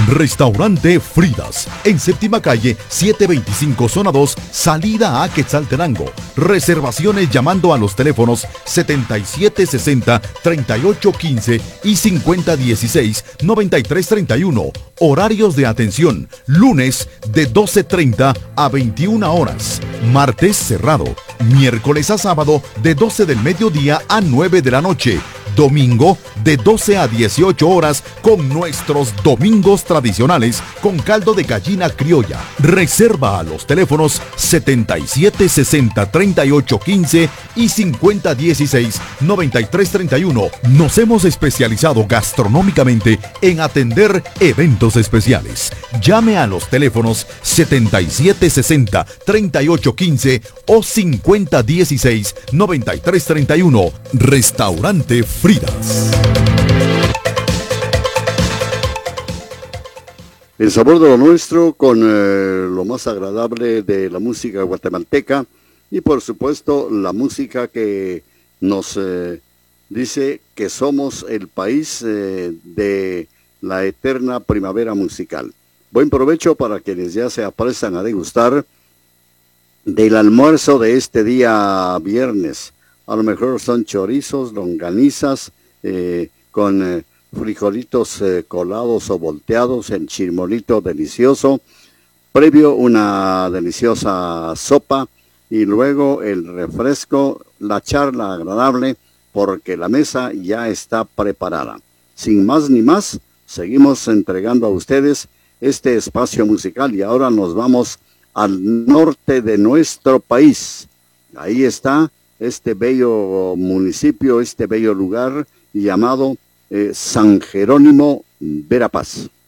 Restaurante Fridas, en Séptima Calle, 725 Zona 2, salida a Quetzaltenango. Reservaciones llamando a los teléfonos 7760-3815 y 5016-9331. Horarios de atención, lunes de 12:30 a 21 horas, martes cerrado, miércoles a sábado de 12 del mediodía a 9 de la noche. Domingo de 12 a 18 horas con nuestros domingos tradicionales con caldo de gallina criolla. Reserva a los teléfonos 7760-3815 y 5016-9331. Nos hemos especializado gastronómicamente en atender eventos especiales. Llame a los teléfonos 7760-3815 o 5016-9331. Restaurante Fridas. El sabor de lo nuestro con lo más agradable de la música guatemalteca y por supuesto la música que nos dice que somos el país de la eterna primavera musical. Buen provecho para quienes ya se apresan a degustar del almuerzo de este día viernes. A lo mejor son chorizos, longanizas, con frijolitos colados o volteados, en chirmolito delicioso, previo una deliciosa sopa y luego el refresco, la charla agradable, porque la mesa ya está preparada. Sin más ni más, seguimos entregando a ustedes este espacio musical y ahora nos vamos al norte de nuestro país. Ahí está este bello municipio, este bello lugar llamado San Jerónimo, Verapaz.